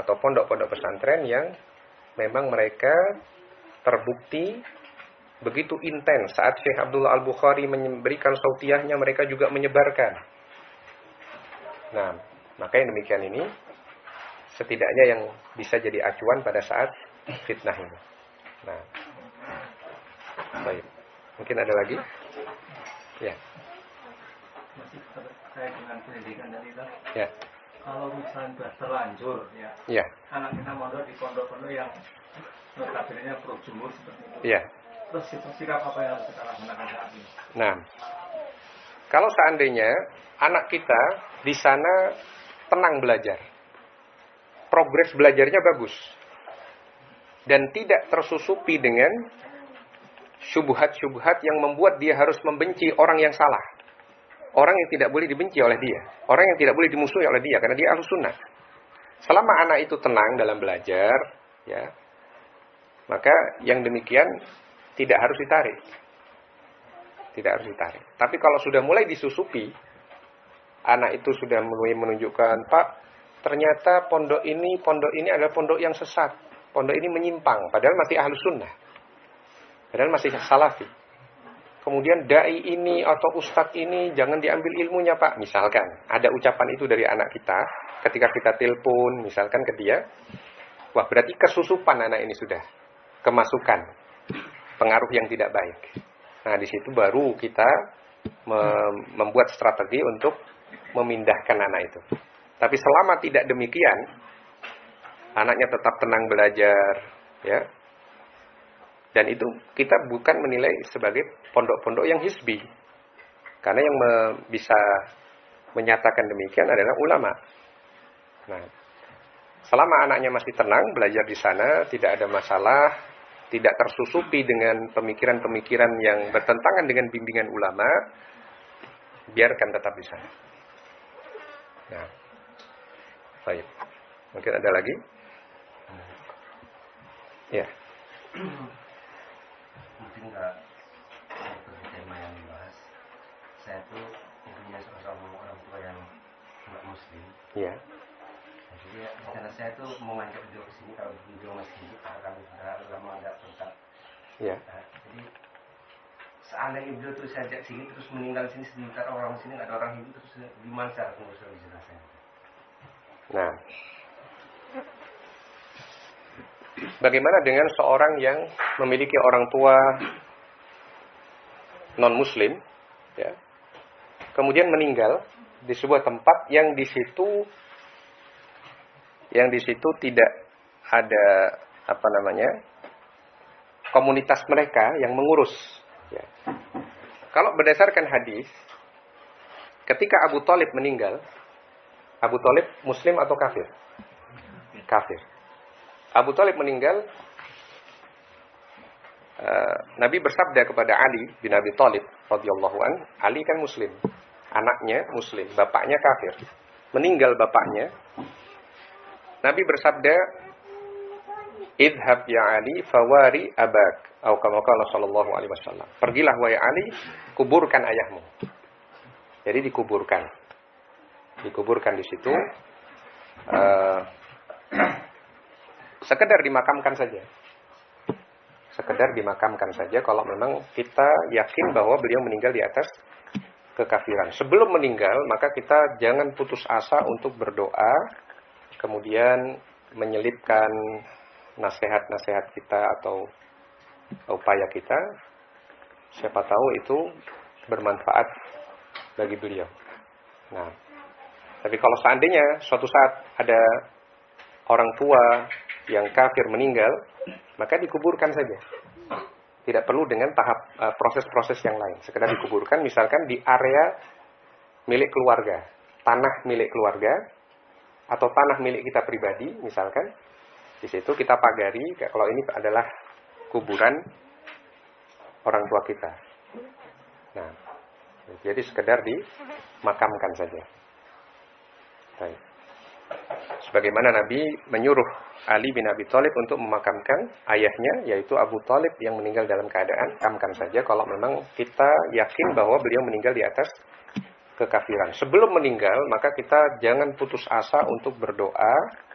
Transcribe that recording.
atau pondok-pondok pesantren yang memang mereka terbukti begitu intens. Saat Syekh Abdullah Al-Bukhari memberikan sautiahnya, mereka juga menyebarkan. Nah, maka yang demikian ini setidaknya yang bisa jadi acuan pada saat fitnah ini. Nah, baik. Mungkin ada lagi? Ya. Masih terkait dengan pendidikan tadi, ya. Kalau misalnya sudah terlanjur, ya. Anak kita mondok di pondok-pondok yang notabene pro jumhur seperti itu. Ya. Terus sikap apa yang harus kita lakukan saat ini? Nah, kalau seandainya anak kita di sana tenang belajar, progres belajarnya bagus, dan tidak tersusupi dengan syubhat-syubhat yang membuat dia harus membenci orang yang salah, orang yang tidak boleh dibenci oleh dia, orang yang tidak boleh dimusuhi oleh dia, karena dia ahlus sunnah. Selama anak itu tenang dalam belajar, ya, maka yang demikian tidak harus ditarik. Tidak harus ditarik. Tapi kalau sudah mulai disusupi, anak itu sudah mulai menunjukkan, Pak, ternyata pondok ini adalah pondok yang sesat. Pondok ini menyimpang, padahal masih ahlus sunnah. Padahal masih salafi. Kemudian dai ini atau ustadz ini jangan diambil ilmunya, Pak. Misalkan ada ucapan itu dari anak kita ketika kita telepon misalkan ke dia, wah berarti kesusupan anak ini sudah, kemasukan, pengaruh yang tidak baik. Nah, di situ baru kita membuat strategi untuk memindahkan anak itu. Tapi selama tidak demikian, anaknya tetap tenang belajar, ya. Dan itu kita bukan menilai sebagai pondok-pondok yang hizbi. Karena yang bisa menyatakan demikian adalah ulama. Nah, selama anaknya masih tenang belajar di sana, tidak ada masalah, tidak tersusupi dengan pemikiran-pemikiran yang bertentangan dengan bimbingan ulama, biarkan tetap di sana. Nah, baik. Mungkin ada lagi? Ya. Mungkin enggak seperti tema yang dibahas. Saya tuh punya seorang orang tua yang enggak muslim. Iya. Jadi rencana saya tuh mau ngajak beliau ke sini kalau beliau masih hidup, karena kami sudah lama enggak kontak. Iya. Jadi seandainya beliau terus saya ajak sini terus meninggal sini sebentar, orang sini enggak ada orang hidup, terus gimana cara pengurusan jenazah? Nah, bagaimana dengan seorang yang memiliki orang tua non-muslim, ya, kemudian meninggal di sebuah tempat yang di situ tidak ada komunitas mereka yang mengurus. Ya. Kalau berdasarkan hadis, ketika Abu Thalib meninggal, Abu Thalib muslim atau kafir? Kafir. Abu Thalib meninggal, Nabi bersabda kepada Ali bin Abi Thalib radhiyallahu an, Ali kan muslim, anaknya muslim, bapaknya kafir. Meninggal bapaknya, Nabi bersabda, "Idhab ya Ali fawari abak," atau kama qala sallallahu alaihi wasallam. Pergilah wahai Ali, kuburkan ayahmu. Jadi dikuburkan di situ. Sekedar dimakamkan saja kalau memang kita yakin bahwa beliau meninggal di atas kekafiran. Sebelum meninggal, maka kita jangan putus asa untuk berdoa, kemudian menyelipkan nasihat-nasihat kita atau upaya kita. Siapa tahu itu bermanfaat bagi beliau. Nah, tapi kalau seandainya suatu saat ada orang tua yang kafir meninggal, maka dikuburkan saja. Tidak perlu dengan tahap proses-proses yang lain. Sekedar dikuburkan, misalkan di area milik keluarga, tanah milik keluarga, atau tanah milik kita pribadi, misalkan. Di situ kita pagari, kalau ini adalah kuburan orang tua kita. Nah, jadi sekedar dimakamkan saja. Baik. Sebagaimana Nabi menyuruh Ali bin Abi Thalib untuk memakamkan ayahnya, yaitu Abu Thalib yang meninggal dalam keadaan makamkan saja kalau memang kita yakin bahwa beliau meninggal di atas kekafiran. Sebelum meninggal, maka kita jangan putus asa untuk berdoa